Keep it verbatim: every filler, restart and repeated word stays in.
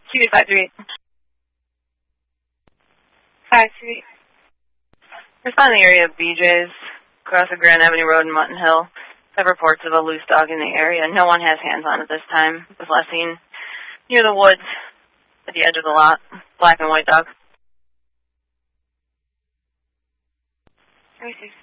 Q B five three eight. five three eight. Respond to the area of B J's, across the Grand Avenue Road in Mutton Hill. Have reports of a loose dog in the area. No one has hands on at this time. It was last seen near the woods at the edge of the lot. Black and white dog. three six